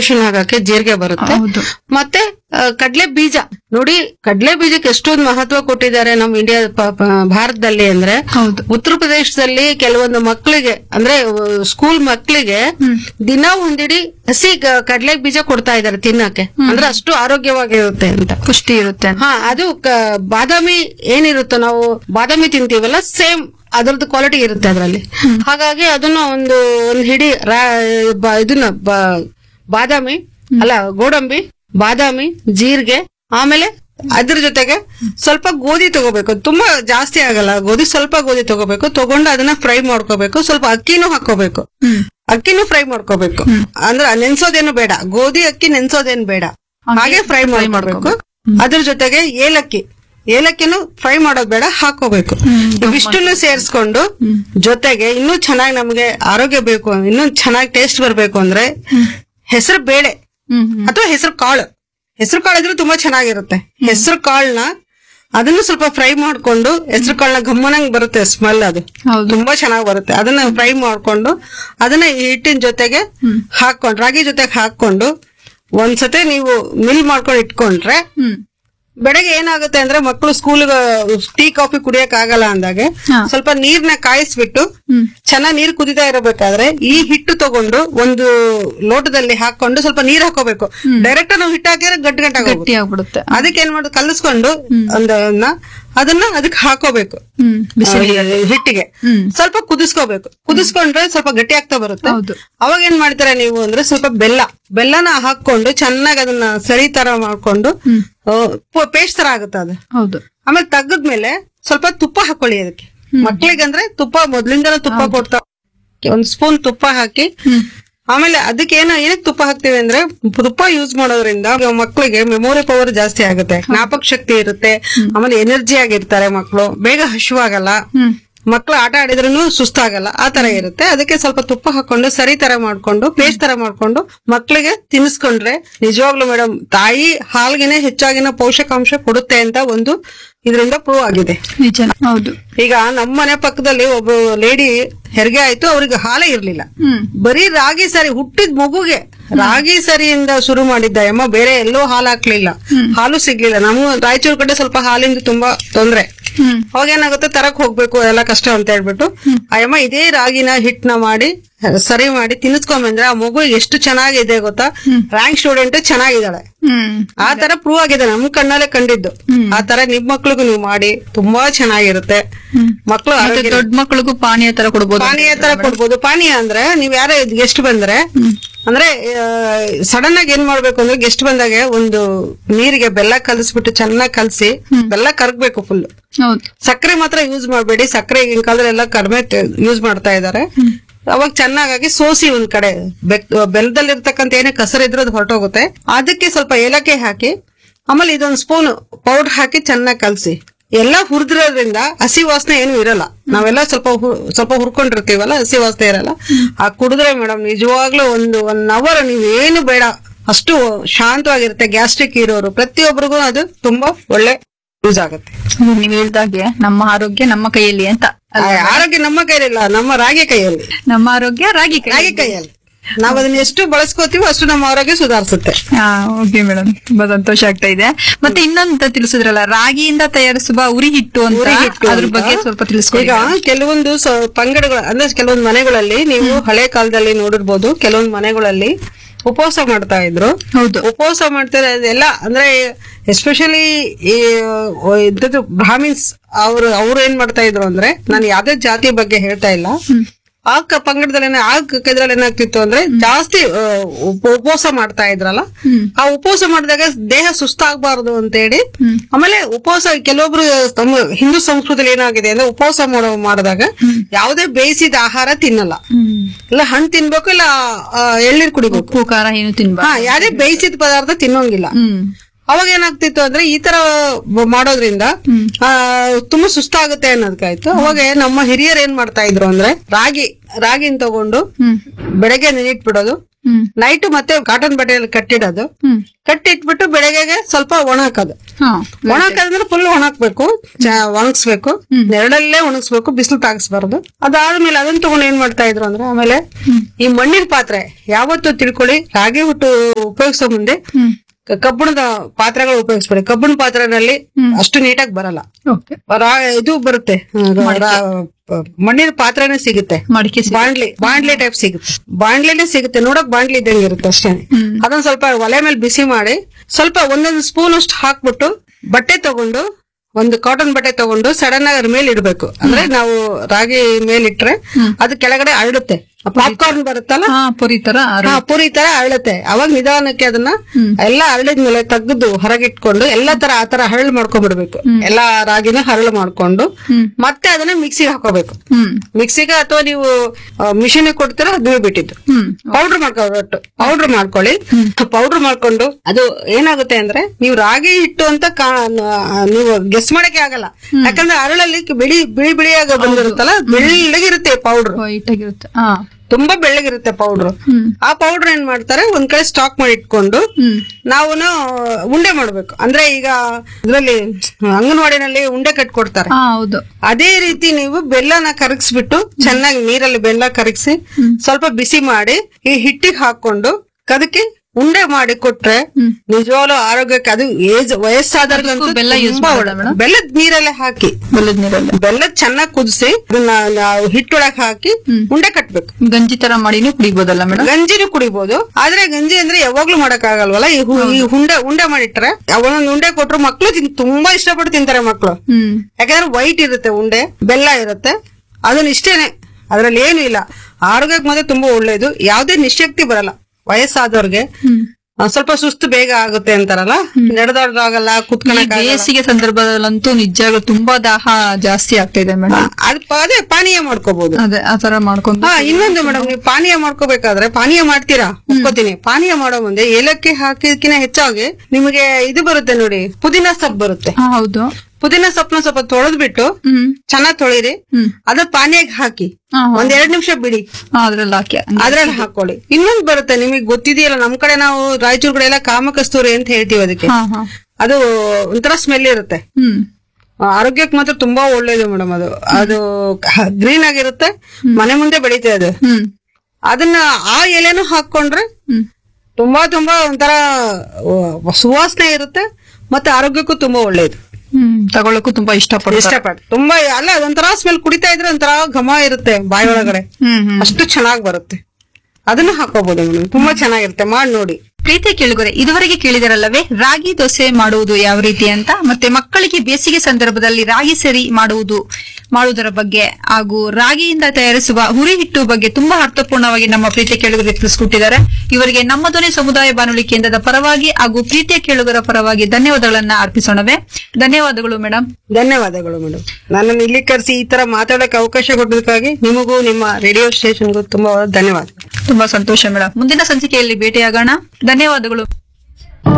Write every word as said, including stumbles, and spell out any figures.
Decoction ಹಾಕಕ್ಕೆ ಜೀರಿಗೆ ಬರುತ್ತೆ. ಮತ್ತೆ ಕಡ್ಲೆ ಬೀಜ ನೋಡಿ, ಕಡ್ಲೆ ಬೀಜಕ್ಕೆ ಎಷ್ಟೊಂದು ಮಹತ್ವ ಕೊಟ್ಟಿದ್ದಾರೆ ನಮ್ಮ ಇಂಡಿಯಾ ಭಾರತದಲ್ಲಿ ಅಂದ್ರೆ, ಉತ್ತರ ಪ್ರದೇಶದಲ್ಲಿ ಕೆಲವೊಂದು ಮಕ್ಕಳಿಗೆ ಅಂದ್ರೆ ಸ್ಕೂಲ್ ಮಕ್ಕಳಿಗೆ ದಿನ ಒಂದಿಡಿ ಹಸಿ ಕಡ್ಲೆ ಬೀಜ ಕೊಡ್ತಾ ಇದ್ದಾರೆ ತಿನ್ನಕ್ಕೆ, ಅಂದ್ರೆ ಅಷ್ಟು ಆರೋಗ್ಯವಾಗಿರುತ್ತೆ ಅಂತ, ಪುಷ್ಟಿ ಇರುತ್ತೆ. ಹಾ, ಅದು ಬಾದಾಮಿ ಏನಿರುತ್ತೋ ನಾವು ಬಾದಾಮಿ ತಿಂತೀವಲ್ಲ, ಸೇಮ್ ಅದ್ರದ್ದು ಕ್ವಾಲಿಟಿ ಇರುತ್ತೆ ಅದ್ರಲ್ಲಿ. ಹಾಗಾಗಿ ಅದನ್ನ ಒಂದು ಒಂದು ಹಿಡಿ ಇದನ್ನ ಬಾದಾಮಿ ಅಲ್ಲ ಗೋಡಂಬಿ, ಬಾದಾಮಿ, ಜೀರಿಗೆ, ಆಮೇಲೆ ಅದ್ರ ಜೊತೆಗೆ ಸ್ವಲ್ಪ ಗೋಧಿ ತಗೋಬೇಕು. ತುಂಬಾ ಜಾಸ್ತಿ ಆಗಲ್ಲ ಗೋಧಿ, ಸ್ವಲ್ಪ ಗೋಧಿ ತಗೋಬೇಕು. ತಗೊಂಡು ಅದನ್ನ ಫ್ರೈ ಮಾಡ್ಕೋಬೇಕು. ಸ್ವಲ್ಪ ಅಕ್ಕಿನೂ ಹಾಕೋಬೇಕು, ಅಕ್ಕಿನೂ ಫ್ರೈ ಮಾಡ್ಕೋಬೇಕು. ಅಂದ್ರೆ ನೆನ್ಸೋದೇನು ಬೇಡ, ಗೋಧಿ ಅಕ್ಕಿ ನೆನ್ಸೋದೇನು ಬೇಡ, ಹಾಗೆ ಫ್ರೈ ಮಾಡ್ಕೋಬೇಕು. ಅದ್ರ ಜೊತೆಗೆ ಏಲಕ್ಕಿ, ಏಲಕ್ಕಿನೂ ಫ್ರೈ ಮಾಡೋದ್ ಬೇಡ, ಹಾಕೋಬೇಕು. ಇವಿಷ್ಟನ್ನು ಸೇರಿಸ್ಕೊಂಡು ಜೊತೆಗೆ ಇನ್ನೂ ಚೆನ್ನಾಗಿ ನಮ್ಗೆ ಆರೋಗ್ಯ ಬೇಕು, ಇನ್ನೂ ಚೆನ್ನಾಗಿ ಟೇಸ್ಟ್ ಬರ್ಬೇಕು ಅಂದ್ರೆ ಹೆಸರು ಬೇಳೆ ಅಥವಾ ಹೆಸರು ಕಾಳು, ಹೆಸರು ಕಾಳು ಇದ್ರೆ ತುಂಬಾ ಚೆನ್ನಾಗಿರುತ್ತೆ. ಹೆಸರು ಕಾಳನ್ನ ಅದನ್ನು ಸ್ವಲ್ಪ ಫ್ರೈ ಮಾಡ್ಕೊಂಡು, ಹೆಸರು ಕಾಳನ್ನ ಗಮ್ಮನಂಗ್ ಬರುತ್ತೆ ಸ್ಮೆಲ್, ಅದು ತುಂಬಾ ಚೆನ್ನಾಗಿ ಬರುತ್ತೆ. ಅದನ್ನ ಫ್ರೈ ಮಾಡ್ಕೊಂಡು ಅದನ್ನ ಹಿಟ್ಟಿನ ಜೊತೆಗೆ ಹಾಕೊಂಡು, ರಾಗಿ ಜೊತೆಗೆ ಹಾಕೊಂಡು ಒಂದ್ಸತಿ ನೀವು ಮಿಲ್ ಮಾಡ್ಕೊಂಡು ಇಟ್ಕೊಂಡ್ರೆ ಬೆಳಗ್ಗೆ ಏನಾಗುತ್ತೆ ಅಂದ್ರೆ ಮಕ್ಕಳು ಸ್ಕೂಲ್ ಟೀ ಕಾಫಿ ಕುಡಿಯಕ್ ಆಗಲ್ಲ ಅಂದಾಗ ಸ್ವಲ್ಪ ನೀರ್ನ ಕಾಯಿಸ್ಬಿಟ್ಟು ಚೆನ್ನಾಗಿ ನೀರ್ ಕುದಿತಾ ಇರಬೇಕಾದ್ರೆ ಈ ಹಿಟ್ಟು ತಗೊಂಡು ಒಂದು ಲೋಟದಲ್ಲಿ ಹಾಕೊಂಡು ಸ್ವಲ್ಪ ನೀರ್ ಹಾಕೋಬೇಕು. ಡೈರೆಕ್ಟ್ ನಾವು ಹಿಟ್ಟು ಹಾಕಿದ್ರೆ ಗಟ್ಟಿ ಗಟ್ಟಿ ಆಗ್ಬಿಡುತ್ತೆ. ಅದಕ್ಕೆ ಏನ್ ಮಾಡೋದು, ಕಲಿಸ್ಕೊಂಡು ಒಂದನ್ನ ಅದನ್ನ ಅದಕ್ಕೆ ಹಾಕೋಬೇಕು, ಹಿಟ್ಟಿಗೆ ಸ್ವಲ್ಪ ಕುದಿಸ್ಕೋಬೇಕು. ಕುದಿಸ್ಕೊಂಡ್ರೆ ಸ್ವಲ್ಪ ಗಟ್ಟಿ ಆಗ್ತಾ ಬರುತ್ತೆ. ಅವಾಗ ಏನ್ ಮಾಡ್ತಾರೆ ನೀವು ಅಂದ್ರೆ ಸ್ವಲ್ಪ ಬೆಲ್ಲ ಬೆಲ್ಲನ ಹಾಕೊಂಡು ಚೆನ್ನಾಗಿ ಅದನ್ನ ಸರಿ ತರ ಮಾಡ್ಕೊಂಡು ಪೇಸ್ಟ್ ತರ ಆಗುತ್ತೆ ಅದು. ಆಮೇಲೆ ತೆಗದ್ಮೇಲೆ ಸ್ವಲ್ಪ ತುಪ್ಪ ಹಾಕೊಳ್ಳಿ ಅದಕ್ಕೆ. ಮಕ್ಳಿಗಂದ್ರೆ ತುಪ್ಪ ಮೊದ್ಲಿಂದನೂ ತುಪ್ಪ ಕೊಡ್ತಾ, ಒಂದ್ ಸ್ಪೂನ್ ತುಪ್ಪ ಹಾಕಿ, ಆಮೇಲೆ ಅದಕ್ಕೆ ಏನೋ ಏನಕ್ಕೆ ತುಪ್ಪ ಹಾಕ್ತಿವಿ ಅಂದ್ರೆ ತುಪ್ಪ ಯೂಸ್ ಮಾಡೋದ್ರಿಂದ ಮಕ್ಕಳಿಗೆ ಮೆಮೊರಿ ಪವರ್ ಜಾಸ್ತಿ ಆಗುತ್ತೆ, ಜ್ಞಾಪಕ ಶಕ್ತಿ ಇರುತ್ತೆ, ಆಮೇಲೆ ಎನರ್ಜಿ ಆಗಿರ್ತಾರೆ ಮಕ್ಕಳು, ಬೇಗ ಹಸಿವಾಗಲ್ಲ, ಮಕ್ಳು ಆಟ ಆಡಿದ್ರೂ ಸುಸ್ತಾಗಲ್ಲ, ಆ ತರ ಇರುತ್ತೆ. ಅದಕ್ಕೆ ಸ್ವಲ್ಪ ತುಪ್ಪ ಹಾಕೊಂಡು ಸರಿ ತರ ಮಾಡ್ಕೊಂಡು ಪೇಸ್ಟ್ ತರ ಮಾಡ್ಕೊಂಡು ಮಕ್ಳಿಗೆ ತಿನ್ನಿಸ್ಕೊಂಡ್ರೆ ನಿಜವಾಗ್ಲೂ ಮೇಡಮ್ ತಾಯಿ ಹಾಲ್ಗಿನೇ ಹೆಚ್ಚಾಗಿನ ಪೋಷಕಾಂಶ ಕೊಡುತ್ತೆ ಅಂತ ಒಂದು ಇದರಿಂದ ಪ್ರೂವ್ ಆಗಿದೆ. ಹೌದು. ಈಗ ನಮ್ಮ ಮನೆ ಪಕ್ಕದಲ್ಲಿ ಒಬ್ಬ ಲೇಡಿ ಹೆರಿಗೆ ಆಯ್ತು, ಅವ್ರಿಗೆ ಹಾಲೇ ಇರ್ಲಿಲ್ಲ, ಬರೀ ರಾಗಿ ಸರಿ ಹುಟ್ಟಿದ ಮಗುಗೆ ರಾಗಿ ಸರಿಯಿಂದ ಶುರು ಮಾಡಿದ್ದ ಅಮ್ಮ, ಬೇರೆ ಎಲ್ಲೋ ಹಾಲು ಹಾಕ್ಲಿಲ್ಲ, ಹಾಲು ಸಿಗ್ಲಿಲ್ಲ. ನಮ್ಮ ರಾಯಚೂರು ಕಡೆ ಸ್ವಲ್ಪ ಹಾಲಿಂದ ತುಂಬಾ ತೊಂದ್ರೆ, ಅವಾಗ ಏನಾಗುತ್ತೆ ತರಕ್ ಹೋಗ್ಬೇಕು ಎಲ್ಲ ಕಷ್ಟ ಅಂತ ಹೇಳ್ಬಿಟ್ಟು ಅಯ್ಯಮ್ಮ ಇದೇ ರಾಗಿನ ಹಿಟ್ನ ಮಾಡಿ ಸರಿ ಮಾಡಿ ತಿನ್ನಿಸ್ಕೊಂಡ್ಬಂದ್ರೆ ಆ ಮಗು ಎಷ್ಟು ಚೆನ್ನಾಗಿದೆ ಗೊತ್ತಾ, ರ್ಯಾಂಕ್ ಸ್ಟೂಡೆಂಟ್ ಚೆನ್ನಾಗಿದ್ದಾಳೆ. ಆ ತರ ಪ್ರೂವ್ ಆಗಿದೆ, ನಮ್ ಕಣ್ಣಲ್ಲೇ ಕಂಡಿದ್ದು. ಆ ತರ ನಿಮ್ ಮಕ್ಳಿಗೂ ನೀವು ಮಾಡಿ ತುಂಬಾ ಚೆನ್ನಾಗಿರುತ್ತೆ. ಮಕ್ಳು ದೊಡ್ಡ ಮಕ್ಳಿಗೂ ಪಾನೀಯ ತರ ಕೊಡ್ಬೋದು, ಪಾನೀಯ ತರ ಕೊಡ್ಬೋದು. ಪಾನೀಯ ಅಂದ್ರೆ ನೀವ್ ಯಾರೇ ಗೆಸ್ಟ್ ಬಂದ್ರೆ ಅಂದ್ರೆ ಸಡನ್ ಆಗಿ ಏನ್ ಮಾಡ್ಬೇಕು ಅಂದ್ರೆ ಗೆಸ್ಟ್ ಬಂದಾಗ ಒಂದು ನೀರಿಗೆ ಬೆಲ್ಲ ಕಲಸ್ಬಿಟ್ಟು ಚೆನ್ನಾಗಿ ಕಲಸಿ, ಬೆಲ್ಲ ಕರಗ್ಬೇಕು ಫುಲ್, ಸಕ್ಕರೆ ಮಾತ್ರ ಯೂಸ್ ಮಾಡಬೇಡಿ. ಸಕ್ಕರೆ ಈಗಿನ ಕಾಲದಲ್ಲಿ ಎಲ್ಲ ಕಡಿಮೆ ಯೂಸ್ ಮಾಡ್ತಾ ಇದಾರೆ. ಅವಾಗ ಚೆನ್ನಾಗಿ ಸೋಸಿ ಒಂದ್ ಕಡೆ ಬೆಲ್ಲದಲ್ಲಿರ್ತಕ್ಕಂಥ ಏನೇ ಕಸರಿದ್ರೆ ಅದು ಹೊರಟೋಗುತ್ತೆ. ಅದಕ್ಕೆ ಸ್ವಲ್ಪ ಏಲಕ್ಕಿ ಹಾಕಿ, ಆಮೇಲೆ ಇದೊಂದ್ ಸ್ಪೂನ್ ಪೌಡರ್ ಹಾಕಿ ಚೆನ್ನಾಗಿ ಕಲಸಿ, ಎಲ್ಲ ಹುರಿದ್ರೋದ್ರಿಂದ ಹಸಿ ವಾಸನೆ ಏನು ಇರಲ್ಲ. ನಾವೆಲ್ಲ ಸ್ವಲ್ಪ ಸ್ವಲ್ಪ ಹುರ್ಕೊಂಡಿರ್ತೀವಲ್ಲ, ಹಸಿ ವಾಸನೆ ಇರಲ್ಲ. ಆ ಕುಡಿದ್ರೆ ಮೇಡಮ್ ನಿಜವಾಗ್ಲೂ ಒಂದು ಒನ್ ಅವರ್ ನೀವೇನು ಬೇಡ, ಅಷ್ಟು ಶಾಂತವಾಗಿರುತ್ತೆ. ಗ್ಯಾಸ್ಟ್ರಿಕ್ ಇರೋರು ಪ್ರತಿಯೊಬ್ಬರಿಗೂ ಅದು ತುಂಬಾ ಒಳ್ಳೆ ಯೂಸ್ ಆಗುತ್ತೆ. ನೀವ್ ಹೇಳ್ದಾಗೆ ನಮ್ಮ ಆರೋಗ್ಯ ನಮ್ಮ ಕೈಯಲ್ಲಿ ಅಂತ. ಆರೋಗ್ಯ ನಮ್ಮ ಕೈಯಲ್ಲಿಲ್ಲ, ನಮ್ಮ ರಾಗಿ ಕೈಯಲ್ಲಿ. ನಮ್ಮ ಆರೋಗ್ಯ ರಾಗಿ ರಾಗಿ ಕೈಯಲ್ಲಿ. ನಾವ್ ಅದನ್ನ ಎಷ್ಟು ಬಳಸ್ಕೋತೀವೋ ಅಷ್ಟು ನಮ್ಮ ಆರೋಗ್ಯ ಸುಧಾರಿಸುತ್ತೆ. ಓಕೆ ಮೇಡಮ್, ತುಂಬಾ ಸಂತೋಷ ಆಗ್ತಾ ಇದೆ. ಮತ್ತೆ ಇನ್ನೊಂದು ತಿಳಿಸಿದ್ರಲ್ಲ, ರಾಗಿಯಿಂದ ತಯಾರಿಸುವ ಉರಿ ಹಿಟ್ಟು ಅಂತ, ಅದ್ರ ಬಗ್ಗೆ ಸ್ವಲ್ಪ ತಿಳಿಸ್ಕೊಡಿ. ಈಗ ಕೆಲವೊಂದು ಪಂಗಡಗಳು ಅಂದ್ರೆ ಕೆಲವೊಂದು ಮನೆಗಳಲ್ಲಿ ನೀವು ಹಳೆ ಕಾಲದಲ್ಲಿ ನೋಡಿರ್ಬೋದು, ಕೆಲವೊಂದು ಮನೆಗಳಲ್ಲಿ ಉಪವಾಸ ಮಾಡ್ತಾ ಇದ್ರು. ಹೌದು, ಉಪವಾಸ ಮಾಡ್ತಾರೆ ಎಲ್ಲ ಅಂದ್ರೆ ಎಸ್ಪೆಷಲಿ ಈ ಬ್ರಾಹ್ಮಿನ್ಸ್ ಅವ್ರು ಅವ್ರು ಏನ್ ಮಾಡ್ತಾ ಇದ್ರು ಅಂದ್ರೆ, ನಾನು ಯಾವ್ದೇ ಜಾತಿ ಬಗ್ಗೆ ಹೇಳ್ತಾ ಇಲ್ಲ, ಆ ಪಂಗಡದಲ್ಲಿ ಆ ಇದ್ರಲ್ಲಿ ಏನಾಗ್ತಿತ್ತು ಅಂದ್ರೆ ಜಾಸ್ತಿ ಉಪವಾಸ ಮಾಡ್ತಾ ಇದ್ರಲ್ಲ, ಆ ಉಪವಾಸ ಮಾಡಿದಾಗ ದೇಹ ಸುಸ್ತಾಗಬಾರದು ಅಂತ ಹೇಳಿ, ಆಮೇಲೆ ಉಪವಾಸ ಕೆಲವೊಬ್ರು ತಮ್ಮ ಹಿಂದೂ ಸಂಸ್ಕೃತಿಯಲ್ಲಿ ಏನಾಗಿದೆ ಅಂದ್ರೆ ಉಪವಾಸ ಮಾಡೋ ಮಾಡಿದಾಗ ಯಾವುದೇ ಬೇಯಿಸಿದ ಆಹಾರ ತಿನ್ನಲ್ಲ, ಇಲ್ಲ ಹಣ್ಣು ತಿನ್ಬೇಕು, ಇಲ್ಲ ಎಳ್ನೀರ್ ಕುಡಿಬೇಕು, ಉಪ್ಪು ಖಾರ ಏನು ತಿನ್ಬೇಕು, ಹಾ ಯಾವುದೇ ಬೇಯಿಸಿದ ಪದಾರ್ಥ ತಿನ್ನೋಂಗಿಲ್ಲ. ಅವಾಗ ಏನಾಗ್ತಿತ್ತು ಅಂದ್ರೆ ಈ ತರ ಮಾಡೋದ್ರಿಂದ ಆ ತುಂಬಾ ಸುಸ್ತಾಗುತ್ತೆ ಅನ್ನೋದಕ್ಕಾಯ್ತು. ಅವಾಗ ನಮ್ಮ ಹಿರಿಯರು ಏನ್ ಮಾಡ್ತಾ ಇದ್ರು ಅಂದ್ರೆ ರಾಗಿ ರಾಗಿನ ತಗೊಂಡು ಬೆಳಗ್ಗೆ ನೆನಿಟ್ಬಿಡೋದು, ಹ್ಮ್ ನೈಟ್ ಮತ್ತೆ ಕಾಟನ್ ಬಟ್ಟೆಯಲ್ಲಿ ಕಟ್ಟಿಡೋದು, ಹ್ಮ್ ಕಟ್ಟಿಟ್ಬಿಟ್ಟು ಬೆಳಗ್ಗೆಗೆ ಸ್ವಲ್ಪ ಒಣ ಹಾಕೋದು. ಹಾ ಒಣ ಹಾಕೋದಂದ್ರೆ ಫುಲ್ ಒಣಾಕ್ಬೇಕು, ಒಣಗಿಸ್ಬೇಕು, ನೆರಳಲ್ಲೇ ಒಣಗಿಸ್ಬೇಕು, ಬಿಸಿಲು ತಾಗಿಸ್ಬಾರ್ದು. ಅದಾದ್ಮೇಲೆ ಅದನ್ನ ತಗೊಂಡು ಏನ್ ಮಾಡ್ತಾ ಇದ್ರು ಅಂದ್ರೆ, ಆಮೇಲೆ ಈ ಮಣ್ಣಿನ ಪಾತ್ರೆ ಯಾವತ್ತು ತಿಳ್ಕೊಳ್ಳಿ, ರಾಗಿ ಹುಟ್ಟು ಉಪಯೋಗಿಸೋ ಮುಂದೆ ಹ್ಮ್ ಕ- ಕಬ್ಬಿಣದ ಪಾತ್ರೆಗಳು ಉಪಯೋಗಿಸ್ಬೇಡಿ. ಕಬ್ಬಿಣ ಪಾತ್ರೆನಲ್ಲಿ ಅಷ್ಟು ನೀಟಾಗಿ ಬರಲ್ಲ. ಓಕೆ ರಾ- ಇದು ಬರುತ್ತೆ, ರಾ- ರಾ- ಮಣ್ಣಿನ ಪಾತ್ರೆನೇ ಸಿಗುತ್ತೆ, ಮಡಿಕೆ ಸಿ- ಬಾಂಡ್ಲಿ ಬಾಂಡ್ಲಿ ಟೈಪ್ ಸಿಗುತ್ತೆ, ಬಾಂಡ್ಲಿನೇ ಸಿಗುತ್ತೆ, ನೋಡಕ್ ಬಾಂಡ್ಲಿ ಇದ್ದಂಗೆ ಇರುತ್ತೆ ಅಷ್ಟೇ. ಅದನ್ನ ಸ್ವಲ್ಪ ಒಲೆ ಮೇಲೆ ಬಿಸಿ ಮಾಡಿ ಸ್ವಲ್ಪ ಒಂದೊಂದು ಸ್ಪೂನ್ ಅಷ್ಟು ಹಾಕ್ಬಿಟ್ಟು ಬಟ್ಟೆ ತಗೊಂಡು, ಒಂದು ಕಾಟನ್ ಬಟ್ಟೆ ತಗೊಂಡು ಸಡನ್ ಆಗಿ ಅದ್ರ ಮೇಲೆ ಇಡ್ಬೇಕು. ಅಂದ್ರೆ ನಾವು ರಾಗಿ ಮೇಲಿಟ್ರೆ ಅದು ಕೆಳಗಡೆ ಅರಳುತ್ತೆ, ಪಾಪ್ಕಾರ್ನ್ ಬರುತ್ತಲ್ಲ, ಹಾ ಪುರಿ ತರ ಅರ- ಹಾ ಪುರಿ ತರ ಅರಳುತ್ತೆ. ಅವಾಗ ನಿಧಾನಕ್ಕೆ ಅದನ್ನ ಎಲ್ಲ ಹರಳಿದ್ಮೇಲೆ ತೆಗೆದು ಹೊರಗಿಟ್ಕೊಂಡು ಎಲ್ಲಾ ತರ ಆ ತರ ಹರಳು ಮಾಡ್ಕೊಂಡ್ಬಿಡ್ಬೇಕು. ಎಲ್ಲಾ ರಾಗಿನ ಹರಳು ಮಾಡ್ಕೊಂಡು ಮತ್ತೆ ಅದನ್ನ ಮಿಕ್ಸಿಗೆ ಹಾಕೋಬೇಕು. ಹ್ಮ್ ಮಿಕ್ಸಿಗೆ ಅಥವಾ ನೀವು ಮಿಷಿನ್ ಕೊಡ್ತೀರಾ, ಅದು ಬಿಟ್ಟಿದ್ದು ಹ್ಮ್ ಪೌಡರ್ ಮಾಡ್ಕೊಟ್ಟು ಪೌಡರ್ ಮಾಡ್ಕೊಳ್ಳಿ. ಪೌಡರ್ ಮಾಡ್ಕೊಂಡು ಅದು ಏನಾಗುತ್ತೆ ಅಂದ್ರೆ, ನೀವು ರಾಗಿ ಹಿಟ್ಟು ಅಂತ ಕಾ- ನೀವು ಗೆಸ್ ಮಾಡಕ್ಕೆ ಆಗಲ್ಲ. ಯಾಕಂದ್ರೆ ಅರಳಲ್ಲಿ ಬಿಳಿ ಬಿಳಿ ಬಿಳಿಯಾಗ ಬಂದಿರುತ್ತಲ್ಲ, ಬೆಳ್ಳಗಿರುತ್ತೆ ಪೌಡರ್, ವೈಟ್ ಆಗಿರುತ್ತೆ. ಹಾ ತುಂಬಾ ಬೆಳ್ಳಗಿರುತ್ತೆ ಪೌಡರ್. ಹ್ಮ್ ಆ ಪೌಡರ್ ಏನ್ ಮಾಡ್ತಾರೆ, ಒಂದ್ ಕಡೆ ಸ್ಟಾಕ್ ಮಾಡಿ ಇಟ್ಕೊಂಡು ಹ್ಮ್ ನಾವು ಉಂಡೆ ಮಾಡ್ಬೇಕು. ಅಂದ್ರೆ ಈಗ ಇದ್ರಲ್ಲಿ ಅಂಗನವಾಡಿನಲ್ಲಿ ಉಂಡೆ ಕಟ್ಕೊಡ್ತಾರೆ, ಹಾ ಹೌದು. ಅದೇ ರೀತಿ ನೀವು ಬೆಲ್ಲನ ಕರಗಿಸ್ಬಿಟ್ಟು ಚೆನ್ನಾಗಿ ನೀರಲ್ಲಿ ಬೆಲ್ಲ ಕರಗಿಸಿ ಸ್ವಲ್ಪ ಬಿಸಿ ಮಾಡಿ ಈ ಹಿಟ್ಟಿಗೆ ಹಾಕೊಂಡು ಅದಕ್ಕೆ ಉಂಡೆ ಮಾಡಿ ಕೊಟ್ರೆ ನಿಜವಾಗ್ಲೂ ಆರೋಗ್ಯಕ್ಕೆ, ಅದು ಏಜ್ ವಯಸ್ಸಾದವ್ರಿಗಂತೂ ಬೆಲ್ಲ use ತುಂಬಾ ಮಾಡೋದಾ ಒಳ್ಳೆದು. ಮೇಡಮ್? ಬೆಲ್ಲದ ನೀರಲ್ಲೇ ಹಾಕಿ, ಬೆಲ್ಲದ ನೀರಲ್ಲಿ ಬೆಲ್ಲದ ಚೆನ್ನಾಗಿ ಕುದಿಸಿ ಅದನ್ನ ನಾವು ಹಿಟ್ಟೊಳಗೆ ಹಾಕಿ ಉಂಡೆ ಕಟ್ಬೇಕು. ಗಂಜಿ ತರ ಮಾಡಿನೂ ಕುಡಿಬೋದಲ್ಲ ಮೇಡಮ್? ಗಂಜಿನೂ ಕುಡಿಬಹುದು. ಆದ್ರೆ ಗಂಜಿ ಅಂದ್ರೆ ಯಾವಾಗ್ಲೂ ಮಾಡಕ್ ಆಗಲ್ವಲ್ಲ. ಈ ಹು- ಈ ಉಂಡೆ ಉಂಡೆ ಮಾಡಿಟ್ರೆ ಒಂದೊಂದು ಉಂಡೆ ಕೊಟ್ರು ಮಕ್ಳು ತಿನ್ ತುಂಬಾ ಇಷ್ಟಪಟ್ಟು ತಿಂತಾರೆ ಮಕ್ಳು. ಹ್ಮ್ ಯಾಕಂದ್ರೆ ವೈಟ್ ಇರುತ್ತೆ ಉಂಡೆ, ಬೆಲ್ಲ ಇರುತ್ತೆ, ಅದನ್ನ ಇಷ್ಟೇನೆ, ಅದ್ರಲ್ಲಿ ಏನು ಇಲ್ಲ. ಆರೋಗ್ಯಕ್ಕೆ ಮಾತ್ರ ತುಂಬಾ ಒಳ್ಳೇದು, ಯಾವ್ದೇ ನಿಶಕ್ತಿ ಬರಲ್ಲ. ವಯಸ್ಸಾದವ್ರಿಗೆ ಹ್ಮ್ ಆ, ಸ್ವಲ್ಪ ಸುಸ್ತು ಬೇಗ ಆಗುತ್ತೆ ಅಂತಾರಲ್ಲ, ನಡೆದಾಡೋದಾಗಲ್ಲ, ಈ ಕುತ್ಕೊಳಕ್ ಬೇಸಿಗೆ ಸಂದರ್ಭದಲ್ಲಂತೂ ನಿಜವಾಗ್ಲೂ ತುಂಬಾ ದಾಹ ಜಾಸ್ತಿ ಆಗ್ತಾ ಇದೆ ಮೇಡಮ್. ಅದೇ ಪಾನೀಯ ಮಾಡ್ಕೋಬಹುದು. ಅದೇ ಆತರ ಮಾಡ್ಕೊಂಡು ಹಾ ಇನ್ನೊಂದು ಮೇಡಮ್, ನೀವು ಪಾನೀಯ ಮಾಡ್ಕೋಬೇಕಾದ್ರೆ, ಪಾನೀಯ ಮಾಡ್ತೀರಾ ಒಪ್ಕೋತೀನಿ, ಪಾನೀಯ ಮಾಡೋ ಮುಂದೆ ಏಲಕ್ಕಿ ಹಾಕಿದಕ್ಕಿಂತ ಹೆಚ್ಚಾಗಿ ನಿಮಗೆ ಇದು ಬರುತ್ತೆ ನೋಡಿ, ಪುದೀನ ಸೊಪ್ಪು ಬರುತ್ತೆ. ಹಾ ಹೌದು. ಪುದೀನ ಸೊಪ್ಪನ ಸ್ವಲ್ಪ ತೊಳೆದ್ಬಿಟ್ಟು ಹ್ಮ್ ಚೆನ್ನಾಗ್ ತೊಳಿರಿ, ಹ್ಮ್ ಅದ ಪಾನೀಯಕ್ಕೆ ಹಾಕಿ ಹಾ, ಹಾ. ಒಂದ್ ಎರಡ್ ನಿಮಿಷ ಬಿಡಿ, ಹಾ, ಅದ್ರಲ್ಲಿ ಹಾಕಿ ಅದ್ರಲ್ಲಿ ಹಾಕೊಳ್ಳಿ. ಇನ್ನೊಂದು ಬರುತ್ತೆ, ನಿಮಗೆ ಗೊತ್ತಿದೆಯಲ್ಲ, ನಮ್ ಕಡೆ ನಾವು ರಾಯಚೂರ್ ಕಡೆ ಎಲ್ಲ ಕಾಮಕಸ್ತೂರಿ ಅಂತ ಹೇಳ್ತೀವಿ ಅದಕ್ಕೆ. ಹಾ ಹಾ ಅದು ಒಂಥರ ಸ್ಮೆಲ್ ಇರುತ್ತೆ, ಹ್ಮ್ ಆರೋಗ್ಯಕ್ಕೆ ಮಾತ್ರ ತುಂಬಾ ಒಳ್ಳೇದು ಮೇಡಮ್. ಅದು ಅದು ಗ್ರೀನ್ ಆಗಿರುತ್ತೆ, ಮನೆ ಮುಂದೆ ಬೆಳೀತೆ ಅದು. ಹ್ಮ್ ಅದನ್ನ ಆ ಎಲೆನೂ ಹಾಕೊಂಡ್ರೆ ಹ್ಮ್ ತುಂಬಾ ತುಂಬಾ ಒಂಥರ ಆ, ಸುವಾಸನೆ ಇರುತ್ತೆ, ಮತ್ತೆ ಆರೋಗ್ಯಕ್ಕೂ ತುಂಬಾ ಒಳ್ಳೇದು. ಹ್ಮ್ ತಗೊಳಕ್ಕೂ ತುಂಬಾ ಇಷ್ಟಪಡ್ತಾರೆ. ಇಷ್ಟಪಟ್ಟು ತುಂಬಾ ಅಲ್ಲ, ಅದೊಂಥರ ಸ್ಮೆಲ್, ಕುಡಿತಾ ಇದ್ರೆ ಒಂಥರ ಘಮ ಇರುತ್ತೆ ಬಾಯಿ ಒಳಗಡೆ, ಹ್ಮ್ ಹ್ಮ್ ಅಷ್ಟು ಚೆನ್ನಾಗಿ ಬರುತ್ತೆ. ಅದನ್ನ ಹಾಕೋಬಹುದು ಮೇಡಮ್, ತುಂಬಾ ಚೆನ್ನಾಗಿರುತ್ತೆ, ಮಾಡಿ ನೋಡಿ. ಪ್ರೀತಿ ಕೇಳುಗರೆ, ಇದುವರೆಗೆ ಕೇಳಿದರಲ್ಲವೇ ರಾಗಿ ದೋಸೆ ಮಾಡುವುದು ಯಾವ ರೀತಿ ಅಂತ, ಮತ್ತೆ ಮಕ್ಕಳಿಗೆ ಬೇಸಿಗೆ ಸಂದರ್ಭದಲ್ಲಿ ರಾಗಿ ಸರಿ ಮಾಡುವುದು ಮಾಡುವುದರ ಬಗ್ಗೆ, ಹಾಗೂ ರಾಗಿಯಿಂದ ತಯಾರಿಸುವ ಹುರಿ ಹಿಟ್ಟು ಬಗ್ಗೆ ತುಂಬಾ ಅರ್ಥಪೂರ್ಣವಾಗಿ ನಮ್ಮ ಪ್ರೀತಿಯ ಕೇಳುಗರಿಗೆ ತಿಳಿಸ್ಕೊಟ್ಟಿದ್ದಾರೆ. ಇವರಿಗೆ ನಮ್ಮ ಧ್ವನಿ ಸಮುದಾಯ ಬಾನುಲಿ ಕೇಂದ್ರದ ಪರವಾಗಿ ಹಾಗೂ ಪ್ರೀತಿಯ ಕೇಳುಗರ ಪರವಾಗಿ ಧನ್ಯವಾದಗಳನ್ನ ಅರ್ಪಿಸೋಣವೇ. ಧನ್ಯವಾದಗಳು ಮೇಡಮ್. ಧನ್ಯವಾದಗಳು ಮೇಡಮ್, ನನ್ನನ್ನು ಇಲ್ಲಿ ಕರೆಸಿ ಈ ತರ ಮಾತಾಡೋಕೆ ಅವಕಾಶ ಕೊಟ್ಟದಕ್ಕಾಗಿ ನಿಮಗೂ ನಿಮ್ಮ ರೇಡಿಯೋ ಸ್ಟೇಷನ್ಗೂ ತುಂಬಾ ಧನ್ಯವಾದ. ತುಂಬಾ ಸಂತೋಷ ಮೇಡಮ್. ಮುಂದಿನ ಸಂಚಿಕೆಯಲ್ಲಿ ಭೇಟಿಯಾಗೋಣ. ಧನ್ಯವಾದಗಳು.